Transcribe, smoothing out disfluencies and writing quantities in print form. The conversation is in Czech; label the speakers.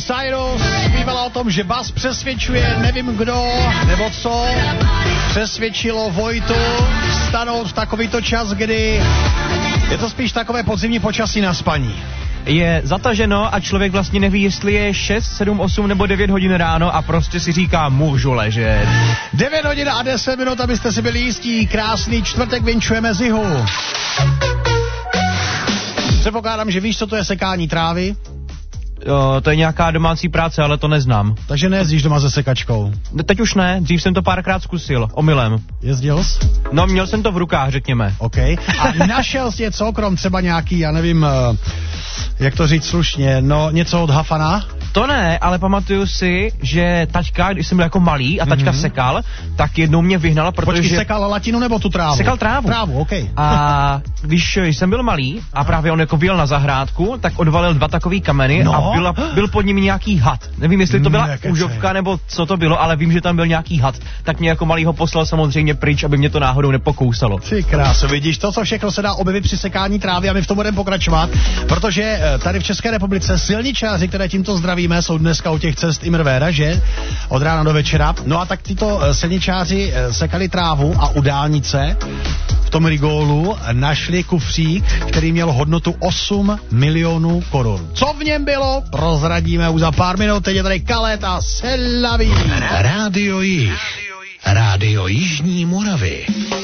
Speaker 1: Cyrus zpívala o tom, že bas přesvědčuje, nevím kdo nebo co, přesvědčilo Vojtu stanout v takovýto čas, kdy je to spíš takové podzimní počasí na spaní.
Speaker 2: Je zataženo a člověk vlastně neví, jestli je 6, 7, 8 nebo 9 hodin ráno a prostě si říká, můžu ležet.
Speaker 1: 9 hodin a 10 minut, abyste si byli jistí. Krásný čtvrtek vinčujeme z jihu. Předpokládám, že víš, co to je sekání trávy.
Speaker 2: To je nějaká domácí práce, ale to neznám.
Speaker 1: Takže nejezdíš doma se sekačkou?
Speaker 2: Teď už ne, dřív jsem to párkrát zkusil, omylem.
Speaker 1: Jezdil jsi?
Speaker 2: No, měl jsem to v rukách, řekněme.
Speaker 1: OK. A našel jsi něco, krom třeba nějaký, já nevím, jak to říct slušně, no něco od Hafana?
Speaker 2: To ne, ale pamatuju si, že taťka, když jsem byl jako malý a taťka sekal, tak jednou mě vyhnala, protože...
Speaker 1: Počkej, sekal latinu nebo tu trávu?
Speaker 2: Sekal trávu.
Speaker 1: Trávu, OK.
Speaker 2: A když jsem byl malý a právě on jako vyjel na zahrádku, tak odvalil 2 takový kameny a byl pod nimi nějaký had. Nevím, jestli to byla užovka nebo co to bylo, ale vím, že tam byl nějaký had. Tak mě jako malýho poslal samozřejmě pryč, aby mě to náhodou nepokousalo.
Speaker 1: Ty kráso, vidíš, to, co všechno se dá objevit při sekání trávy a my v tom budeme pokračovat, protože tady v České republice silničáři, které tímto zdravíme, jsou dneska u těch cest Imrvéra, že? Od rána do večera. No a tak tyto silničáři sekali trávu a u dálnice v tom Rigólu našli kufřík, který měl hodnotu 8 milionů korun. Co v něm bylo? Prozradíme už za pár minut. Teď je tady Kalet a Selaví.
Speaker 3: Rádio Jih. Rádio Jižní Moravy.